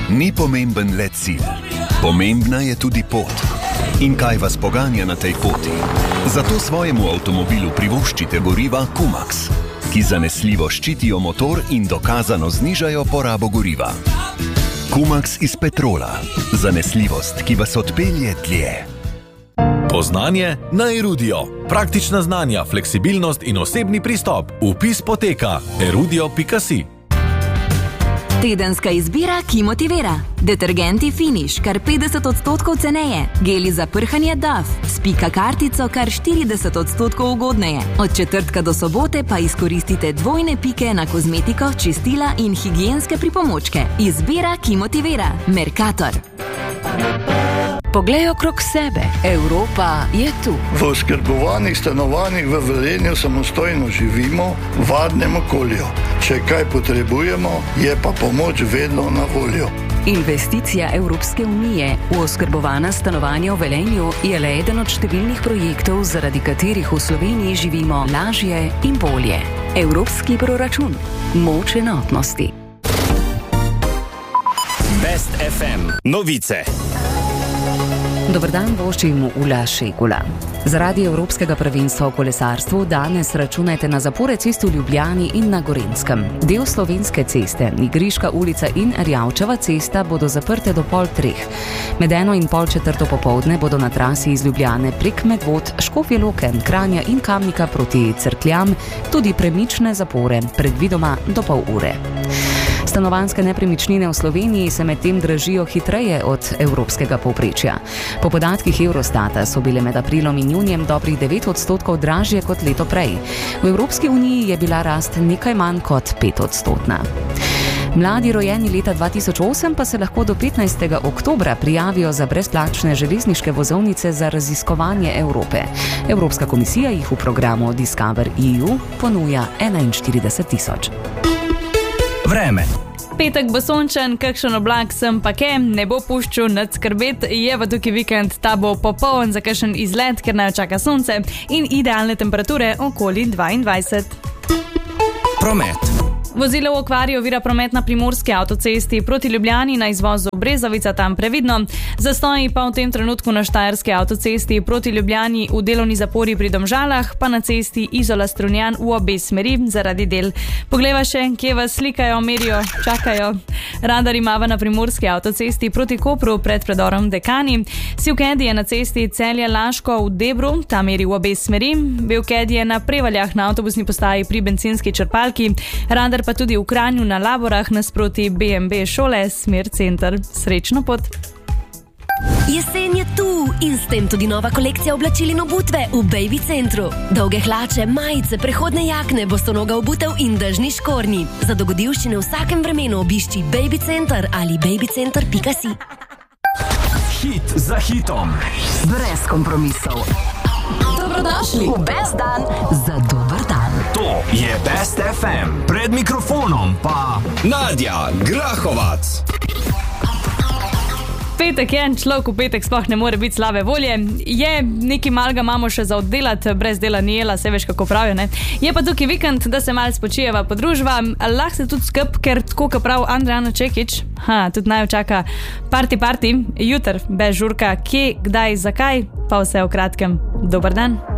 Ni pomemben le cilj, pomembna je tudi pot. In kaj vas poganja na tej poti? Zato svojemu avtomobilu privoščite goriva Kumax, ki zanesljivo ščitijo motor in dokazano znižajo porabo goriva. Kumax iz petrola. Zanesljivost, ki vas odpelje dlje. Poznanje na Erudio. Praktična znanja, fleksibilnost in osebni pristop. Vpis poteka erudio.si. Tedenska izbira, ki motivira. Detergenti Finish, kar 50% ceneje. Geli za prhanje Dove, s pika kartico kar 40% ugodneje. Od četrtka do sobote pa izkoristite dvojne pike na kozmetiko, čistila in higienske pripomočke. Izbira, ki motivira. Mercator. Poglej okrog sebe. Evropa je tu. V oskrbovanih stanovanjih v Velenju samostojno živimo v varnem okolju. Če kaj potrebujemo, je pa pomoč vedno na voljo. Investicija Evropske unije v oskrbovana stanovanja v Velenju je le eden od številnih projektov, zaradi katerih v Sloveniji živimo lažje in bolje. Evropski proračun. Moč enotnosti. Best FM. Novice. Dober dan, voščim Ula Šegula. Zaradi Evropskega prvenstva v kolesarstvu danes računajte na zapore cest v Ljubljani in na Gorenjskem. Del Slovenske ceste, Igriška ulica in Erjavčeva cesta bodo zaprte do 2:30. Med 1:30 popoldne bodo na trasi iz Ljubljane prek Medvod, Škofje Loke, Kranja in Kamnika proti Cerkljam tudi premične zapore, predvidoma do pol ure. Stanovanjske nepremičnine v Sloveniji se medtem dražijo hitreje od evropskega povprečja. Po podatkih Eurostata so bile med aprilom in junijem dobrih 9% dražje kot leto prej. V Evropski uniji je bila rast nekaj manj kot 5%. Mladi rojeni leta 2008 pa se lahko do 15. oktobra prijavijo za brezplačne železniške vozovnice za raziskovanje Evrope. Evropska komisija jih v programu Discover EU ponuja 41.000. Vreme. Petek bo sončen, kakšen oblak sem pa ke, ne bo puščal nad skrbet, je pa tukaj vikend, ta bo popoln za kakšen izlet, ker naj čaka sonce in idealne temperature okoli 22. Promet. Vozilo v okvari ovira promet na primorski avtocesti proti Ljubljani na izvozu Brezovica, tam previdno. Zastoji pa v tem trenutku na štajerski avtocesti proti Ljubljani v delovni zapori pri Domžalah, pa na cesti Izola-Strunjan v obe smeri zaradi del. Poglejva še, kje vas slikajo, merijo, čakajo. Radar imava na primorski avtocesti proti Kopru pred predorom Dekani. Sivkedi je na cesti Celje-Laško v Debru, ta meri v obe smeri. Belkedi je na Prevaljah na avtobusni postaji pri bencinski črpalki. Radar pa tudi v Kranju na Laborah nasproti BMB šole, smer center. Srečno pot! Jesen je tu in s tem tudi nova kolekcija oblačil in obutve v Baby Centru. Dolge hlače, majice, prehodne jakne, bostonoga obutev in dežni škornji. Za dogodivščine v vsakem vremenu obišči Baby Center ali babycenter.si. Hit za hitom. Brez kompromisov. Dobrodošli v Best dan za dober dan. To je Best FM. Pred mikrofonom pa Nadja Grahovac. Petek je, človek v petek sploh ne more biti slabe volje. Je, nekaj malega imamo še za oddelati, brez dela ni jela, se veš kako pravijo, ne? Je pa tukaj vikend, da se malo spočijeva, podružva, lahko se tudi skrb, ker tako kot prav Andrejana Čekić, tudi naj čaka party, jutr, bez žurka, kje, kdaj, zakaj, pa vse v kratkem. Dober dan.